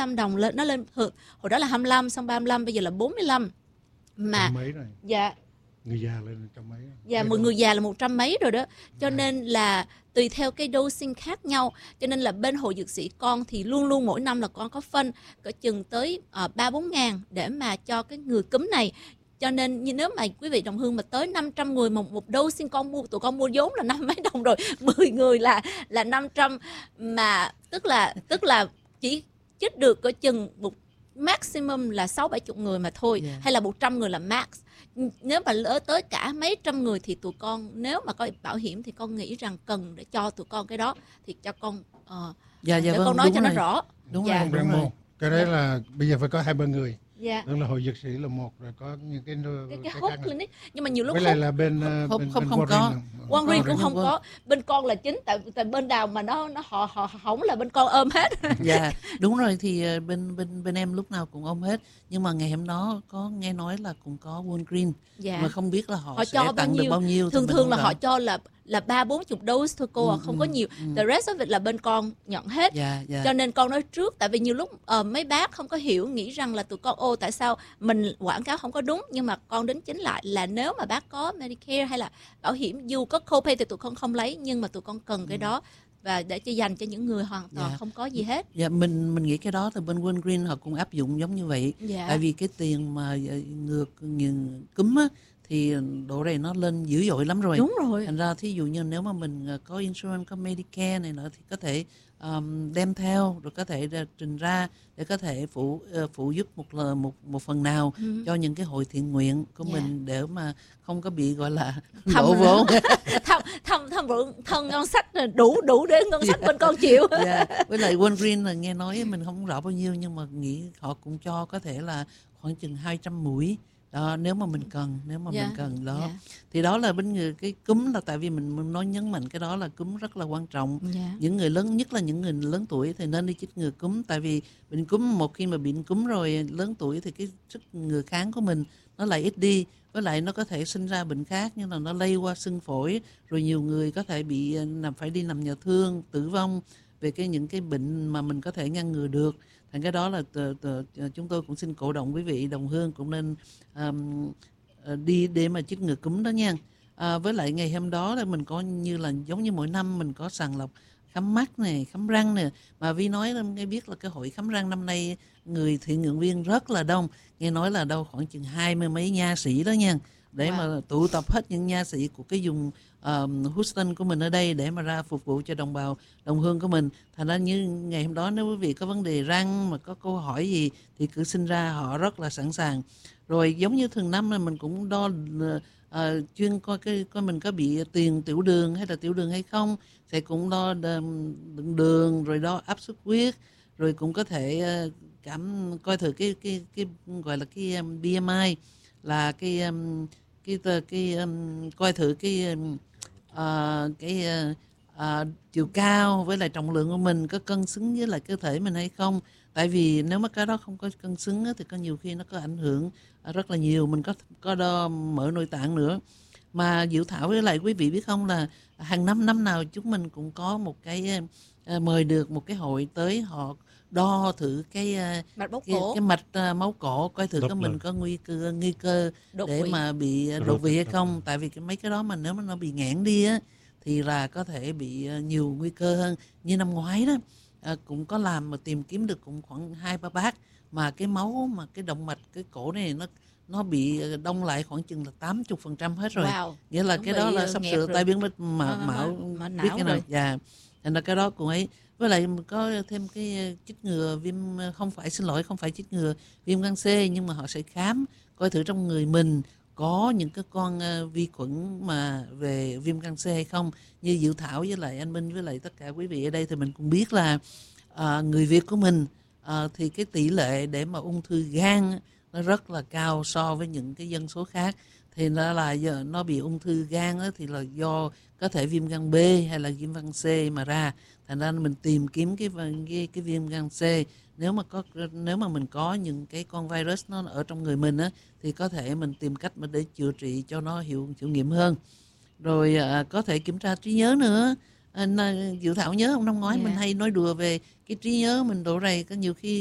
45 đồng lên, nó lên hồi đó là 25, xong 35, bây giờ là 45. Mà mấy rồi. dạ, người già lên trăm mấy. Dạ, người già là 100 mấy rồi đó. Cho nên là tùy theo cái dosing khác nhau. Cho nên là bên Hội Dược Sĩ con thì luôn luôn mỗi năm là con có phân cỡ chừng tới 3-4 ngàn để mà cho cái người cúm này. Cho nên như nếu mà quý vị đồng hương mà tới 500 người mà một dosing con mua, tụi con mua vốn là 5 mấy đồng rồi, 10 người là 500, mà tức là chỉ chích được cỡ chừng một maximum là 6-70 người mà thôi, hay là 100 người là max. Nếu mà lỡ tới cả mấy trăm người thì tụi con, nếu mà có bảo hiểm thì con nghĩ rằng cần để cho tụi con cái đó thì cho con để con nói cho nó rõ. Đúng rồi. Cái đấy là bây giờ phải có 2-3 người. Dạ. Đó là Hội Dược Sĩ là một, rồi có những cái hút clinic, nhưng mà nhiều lúc với lại là bên không có. Walgreens cũng không có. Bên con là chính, tại bên nào mà nó họ hỏng là bên con ôm hết. Dạ, đúng rồi, thì bên em lúc nào cũng ôm hết. Nhưng mà ngày hôm đó có nghe nói là cũng có Walgreens, mà không biết là họ sẽ tặng được bao nhiêu. Thường là họ cho là 30-40 dose thôi cô, không có nhiều. The rest of it là bên con nhận hết. Cho nên con nói trước, tại vì nhiều lúc mấy bác không có hiểu, nghĩ rằng là tụi con tại sao mình quảng cáo không có đúng, nhưng mà con đính chính lại là nếu mà bác có Medicare hay là bảo hiểm, dù có copay thì tụi con không lấy, nhưng mà tụi con cần cái đó và để cho dành cho những người hoàn toàn không có gì hết. Dạ, mình nghĩ cái đó thì bên Walgreens họ cũng áp dụng giống như vậy. Tại vì cái tiền mà ngừa cúm á, thì độ này nó lên dữ dội lắm rồi. Đúng rồi. Thành ra thí dụ như nếu mà mình có insurance, có Medicare này nọ thì có thể đem theo, rồi có thể trình ra để có thể phụ giúp một phần nào cho những cái hội thiện nguyện của mình, để mà không có bị gọi là đổ vốn. Thân ngân sách đủ để ngân sách bên con chịu. Với lại Walgreens là nghe nói mình không rõ bao nhiêu, nhưng mà nghĩ họ cũng cho có thể là khoảng chừng 200 mũi. Đó, nếu mà mình cần mình cần đó. Thì đó là bên người cái cúm, là tại vì mình nói nhấn mạnh cái đó là cúm rất là quan trọng. Những người lớn, nhất là những người lớn tuổi thì nên đi chích ngừa cúm. Tại vì bệnh cúm, một khi mà bị cúm rồi lớn tuổi thì cái sức ngừa kháng của mình nó lại ít đi, với lại nó có thể sinh ra bệnh khác, như là nó lây qua xương phổi, rồi nhiều người có thể bị phải đi nằm nhà thương, tử vong về những cái bệnh mà mình có thể ngăn ngừa được. Thành cái đó là chúng tôi cũng xin cổ động quý vị đồng hương cũng nên đi để mà chích ngừa cúm đó nha. Với lại ngày hôm đó là mình có như là giống như mỗi năm mình có sàng lọc khám mắt này, khám răng nè. Mà Vi nói nghe biết là cái hội khám răng năm nay người thiện nguyện viên rất là đông. Nghe nói là đâu khoảng chừng 20 mấy nha sĩ đó nha. Để mà tụ tập hết những nha sĩ của cái vùng Houston của mình ở đây để mà ra phục vụ cho đồng bào đồng hương của mình. Thành ra như ngày hôm đó nếu quý vị có vấn đề răng mà có câu hỏi gì thì cứ xin ra, họ rất là sẵn sàng. Rồi giống như thường năm là mình cũng đo chuyên coi mình có bị tiểu đường hay là tiểu đường hay không, sẽ cũng đo đường, rồi đo áp suất huyết, rồi cũng có thể coi thử cái gọi là cái BMI, là coi thử chiều cao với lại trọng lượng của mình có cân xứng với lại cơ thể mình hay không. Tại vì nếu mà cái đó không có cân xứng thì có nhiều khi nó có ảnh hưởng rất là nhiều. Mình có đo mỡ nội tạng nữa. Mà Diệu Thảo với lại quý vị biết không, là hàng năm nào chúng mình cũng có một cái mời được một cái hội tới, họ đo thử cái mạch máu cổ, coi thử có mình có nguy cơ để mà bị đột quỵ hay không. Tại vì mấy cái đó mà nếu mà nó bị nghẽn đi á thì là có thể bị nhiều nguy cơ hơn. Như năm ngoái đó cũng có làm mà tìm kiếm được cũng khoảng 2-3 bác mà cái máu, mà cái động mạch cái cổ này nó bị đông lại khoảng chừng là 80% hết rồi. Nghĩa là cái đó là sắp sửa tai biến mão biết cái nào. Dạ. Thành ra cái đó cũng ấy. Với lại có thêm cái chích ngừa không phải chích ngừa viêm gan C, nhưng mà họ sẽ khám coi thử trong người mình có những cái con vi khuẩn mà về viêm gan C hay không. Như Diệu Thảo với lại anh Minh với lại tất cả quý vị ở đây thì mình cũng biết là người Việt của mình thì cái tỷ lệ để mà ung thư gan nó rất là cao so với những cái dân số khác. Thì nó là giờ nó bị ung thư gan đó, thì là do có thể viêm gan B hay là viêm gan C mà ra. Thành ra mình tìm kiếm cái viêm gan C. Nếu mà mình có những cái con virus nó ở trong người mình á, thì có thể mình tìm cách mà để chữa trị cho nó hiệu nghiệm hơn. Rồi có thể kiểm tra trí nhớ nữa. Diệu Thảo nhớ không, năm ngoái mình hay nói đùa về cái trí nhớ mình độ rầy, có nhiều khi